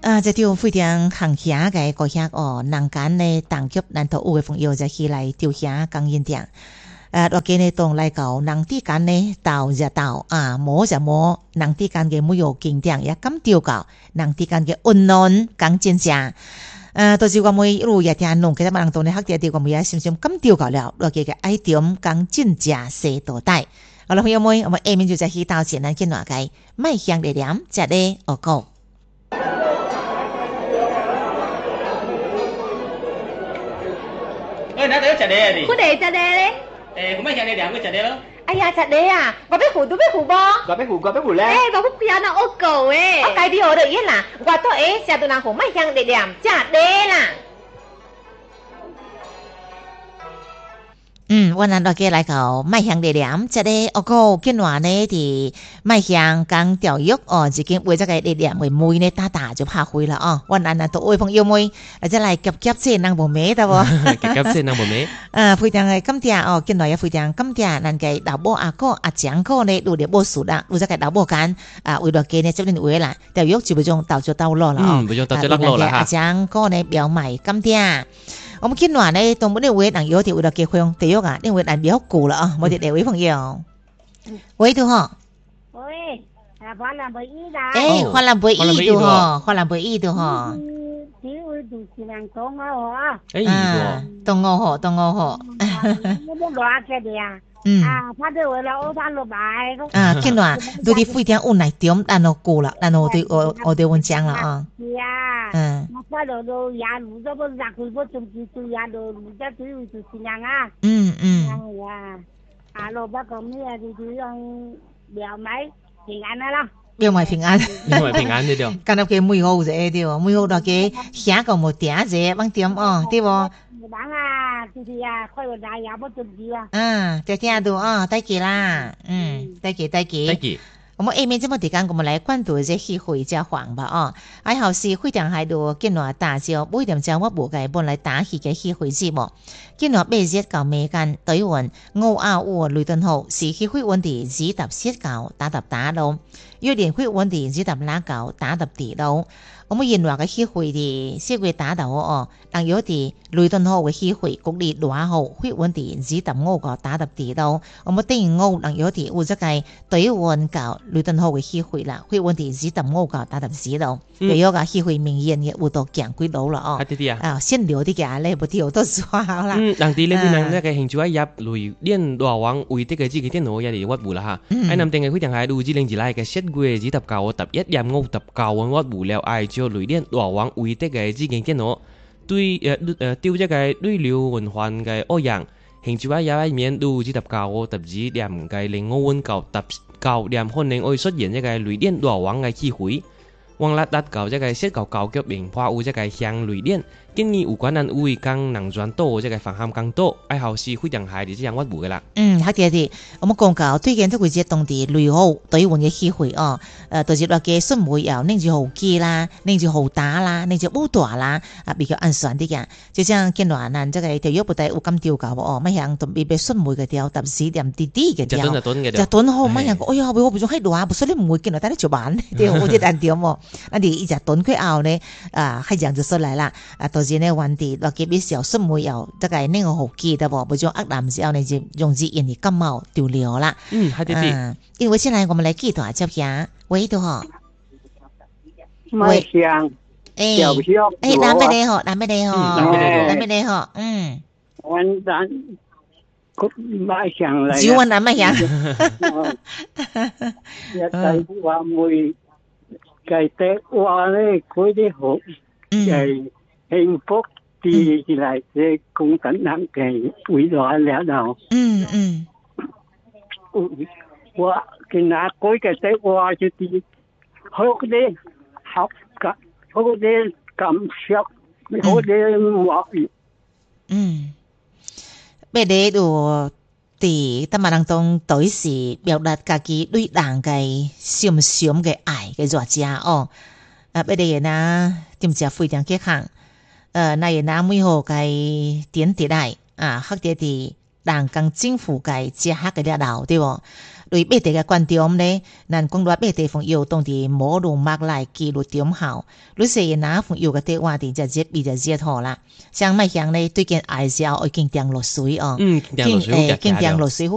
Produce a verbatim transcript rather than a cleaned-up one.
啊，这条非常行遐个个遐哦，人间呢当局难道有嘅朋友就起来钓遐讲演点。誒，落嘅呢當嚟講，人之間呢鬥就鬥啊，摸就摸，人之間嘅每個經典也咁調教，人之間嘅溫暖講真正。誒，到時我每一路也聽弄，其實人當你學啲調，我每一心心咁調教了，落嘅嘅愛點講真正寫到底。好啦，朋友們，我們下面就再去到前南見話嘅，邁向力量，接咧我講。 誒，哪度有食咧啊你？ 我哋食咧。 誒，咁樣向你兩個食咧咯。 哎呀，食咧啊！我俾糊都俾糊噃。 我俾糊，我俾糊咧。 誒，我不要那我狗誒。我介啲我哋嘢啦，我都誒食到那紅邁向力量，食咧啦。 嗯，我哋落嘅嚟講邁向力量，即係我個見話呢啲邁向講教育哦，自己為咗個力量為妹呢打打就拍開啦哦。我哋嗱都為朋友妹，或者嚟夾夾先能無咩得喎， 夾夾先能無咩？ 誒，非常嘅感謝哦，見來也非常感謝，咱嘅老母阿哥阿長哥呢，努力冇數啦，為咗個老母間啊，為咗嘅呢，這邊為啦，教育就不用到就到落啦哦， 嗯，不用到就落落啦哈。 阿長哥呢表埋感謝。我們見話呢，同每位人有條為了結婚地獄啊，因為人比較古了啊，冇啲兩位朋友。喂，度嗬。 喂，啊，華南北醫的。 誒，華南北醫度嗬，華南北醫度嗬。 嗯，幾位主持人講我啊。 誒， 懂我嗬，懂我嗬。 我都攞嘅啲啊。 嗯。 啊，他對我啦，我翻落買。 啊，見話對啲非常有耐點，但我古啦，但我對我我對我講啦啊。 係啊。嗯。我到到廿六咗個廿佢個仲住到廿六，而家主要主持人啊。 嗯嗯。 係啊。啊，老伯講咩啊？就用苗米平安啦啦。 苗米平安。 苗米平安呢條。 今日嘅每號啫，對喎，每號落嘅下個冇點啫，幫點哦，對喎。 等啊，就是啊，開個大也不準時啊。 嗯，再聽到哦，得嘅啦，嗯，得嘅得嘅。 得嘅。 我們下面這麼時間，我們來關注這議會隻黃吧哦。還好是非常喺度見話大招，每點將我無計本來打起嘅議會節目。見話每日搞美間對運歐亞烏雷頓號是議會問題只揼設搞打揼打到，約連會問題只揼拉搞打揼地到。我們原話嘅議會的社會打到哦，但有啲雷頓號嘅議會國力落後，會問題只揼歐個打揼地到。我們等於歐，但有啲有這個對運搞雷頓號嘅議會啦，會問題只揼歐個打揼死到。又有個議會明顯嘅有到強幾老啦哦。 啊啲啲啊， 啊先聊啲嘅咧，不跳都算啦。 嗯，人哋呢邊人呢個興趣啊入雷連羅網為啲嘅自己電腦也嚟屈戶啦嚇。喺南定嘅非常係路子令住嚟嘅 set 嘅只揼教我揼一任歐揼教我屈戶了嗌咗雷連羅網為啲嘅自己電腦對誒誒丟一個對流運換嘅惡樣。興趣啊有一面路只揼教我揼只任嘅令我揾教揼教任可能會出現一個雷連羅網嘅機會。往拉達搞這個設教教育名化有這個向雷電，建議有關人會更能賺多這個防涵更多，愛好是非常係啲這樣屈步嘅啦。 嗯，好啲啲，我們講到最近都會接當地雷號對運嘅機會哦，誒，就是話嘅新會有拎住號機啦，拎住號打啦，拎住武大啦，啊比較安全啲嘅。就像見到咱這個條約部隊有咁調教哦，乜樣都別別新會嘅調，特別點啲啲嘅調， 就蹲就蹲嘅調， 就蹲好乜樣，哎呀，我唔想喺度啊，不所以唔會見到大家做玩，啲好啲單調喎。那你一隻蹲佢後呢，啊，係樣就出嚟啦，啊，到時呢วัน地落嘅時候新會有這個呢個好記得喎，不像厄南時候呢就用字引你感冒丟了啦。 嗯，係啲啲。 因為現在我們來記住接下，喂到嗬。 邁向。 誒誒，南邊你好，南邊你好，南邊你好，嗯。 雲南，邁向嚟。 只雲南邁向。 一齊話會。計得話咧，佢啲好係幸福啲嚟嘅共產黨嘅未來了咯。 嗯嗯。 我見下佢嘅得話就啲好啲學感，好啲感受，好啲話語。 嗯。咩嘢都。thì ta mà đang trong tới sự biểu đạt cả cái đối đảng cái xiêm xiêm cái ải cái giọt giá ờ à bây giờ na tìm trả phi tiếng kia hàng ờ này na mới hồ cái tiến tỷ đại à khác địa thì đảng càng chính phủ cái chia hát cái địa đạo 對不对本地嘅观众咧，咱讲到本地朋友當地冇路麥來記錄點好，你說哪朋友嘅電話啲就接比就接好啦，像咪像咧對見愛笑愛經定落水哦， 嗯，經定落水好經定落水好